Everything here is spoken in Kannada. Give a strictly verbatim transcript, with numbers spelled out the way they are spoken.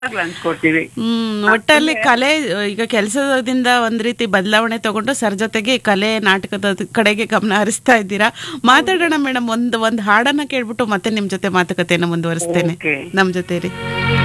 ಅನ್ಸ್ಕೊಡ್ತೀವಿ. ಹ್ಮ್ ಒಟ್ಟಲ್ಲಿ ಕಲೆ ಈಗ ಕೆಲಸದಿಂದ ಒಂದ್ ರೀತಿ ಬದಲಾವಣೆ ತಗೊಂಡು ಸರ್ ಜೊತೆಗೆ ಕಲೆ ನಾಟಕದ ಕಡೆಗೆ ಗಮನ ಹರಿಸ್ತಾ ಇದ್ದೀರಾ. ಮಾತಾಡೋಣ ಮೇಡಮ್, ಒಂದ್ ಒಂದ್ ಹಾಡನ್ನ ಕೇಳ್ಬಿಟ್ಟು ಮತ್ತೆ ನಿಮ್ ಜೊತೆ ಮಾತುಕತೆಯನ್ನ ಮುಂದುವರಿಸ್ತೇನೆ. Okay. ನಮ್ ಜೊತೆ ರೀ.